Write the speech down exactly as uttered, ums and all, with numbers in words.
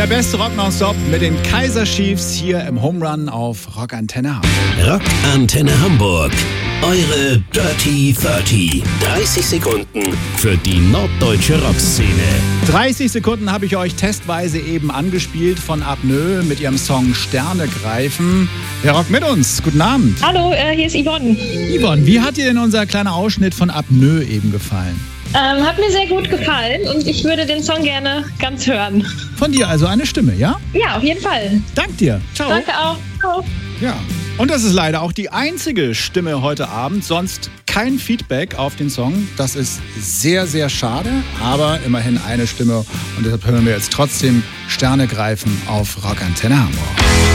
Der beste Rock nonstop mit den Kaiser Chiefs hier im Home Run auf Rock Antenne Hamburg. Rock Antenne Hamburg. Eure Dirty dreißig. dreißig Sekunden für die norddeutsche Rockszene. dreißig Sekunden habe ich euch testweise eben angespielt von Apnoe mit ihrem Song Sterne greifen. Wer rockt mit uns? Guten Abend. Hallo, äh, hier ist Yvonne. Yvonne, wie hat dir denn unser kleiner Ausschnitt von Apnoe eben gefallen? Ähm, hat mir sehr gut gefallen und ich würde den Song gerne ganz hören. Von dir also eine Stimme, ja? Ja, auf jeden Fall. Dank dir. Ciao. Danke auch. Ciao. Ja. Und das ist leider auch die einzige Stimme heute Abend, sonst kein Feedback auf den Song. Das ist sehr, sehr schade, aber immerhin eine Stimme und deshalb hören wir jetzt trotzdem Sterne greifen auf Rock Antenne Hamburg.